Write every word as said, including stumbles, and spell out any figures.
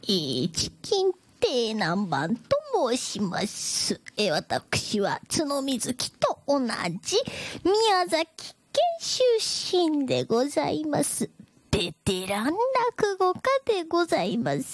えー、チキン亭南蛮と申します。えー、私は角水木と同じ宮崎県出身でございます。ベテラン落語家でございます。